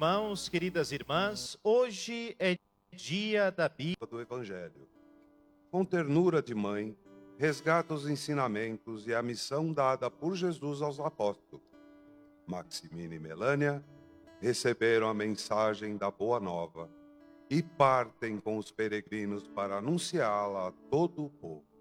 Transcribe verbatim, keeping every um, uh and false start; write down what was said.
irmãos, queridas irmãs, hoje é dia da Bíblia do Evangelho. Com ternura de mãe, resgata os ensinamentos e a missão dada por Jesus aos apóstolos. Maximina e Melânia receberam a mensagem da Boa Nova e partem com os peregrinos para anunciá-la a todo o povo.